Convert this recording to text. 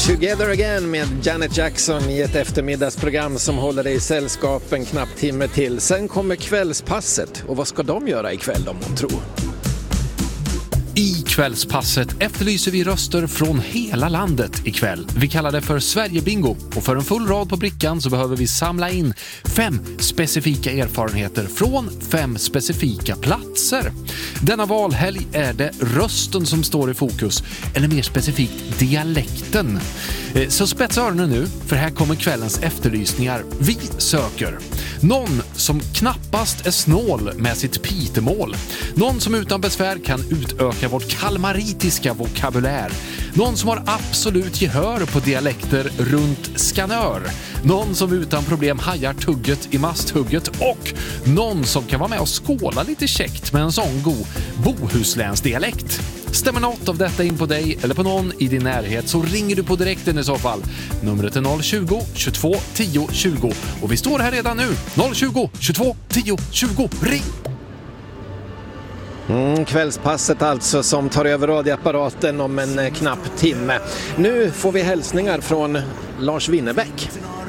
Together Again med Janet Jackson i ett eftermiddagsprogram som håller dig i sällskap en knapp timme till. Sen kommer kvällspasset. Och vad ska de göra ikväll om man tror? I kvällspasset efterlyser vi röster från hela landet ikväll. Vi kallar det för Sverigebingo och för en full rad på brickan så behöver vi samla in 5 specifika erfarenheter från 5 specifika platser. Denna valhelg är det rösten som står i fokus, eller mer specifikt dialekten. Så spetsa öronen nu, för här kommer kvällens efterlysningar. Vi söker någon som knappast är snål med sitt pitemål. Någon som utan besvär kan utöka vårt kalmaritiska vokabulär. Någon som har absolut gehör på dialekter runt Skanör. Någon som utan problem hajar tugget i masthugget. Och någon som kan vara med och skåla lite käckt med en sån god bohuslänsdialekt. Stämmer något av detta in på dig eller på någon i din närhet så ringer du på direkten i så fall. Numret är 020 22 10 20 och vi står här redan nu. 020 22 10 20. Ring! Kvällspasset alltså som tar över radioapparaten om en knapp timme. Nu får vi hälsningar från Lars Winnerbäck.